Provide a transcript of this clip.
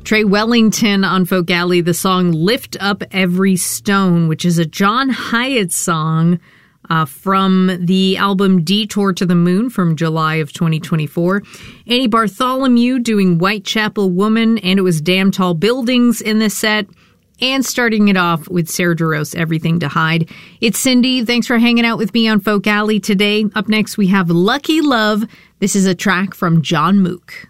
Trey Wellington on Folk Alley, the song Lift Up Every Stone, which is a John Hiatt song from the album Detour to the Moon from July of 2024. Annie Bartholomew doing Whitechapel Woman, and it was Damn Tall Buildings in this set. And starting it off with Sarah Jarosz, Everything to Hide. It's Cindy. Thanks for hanging out with me on Folk Alley today. Up next, we have Lucky Love. This is a track from John Mook.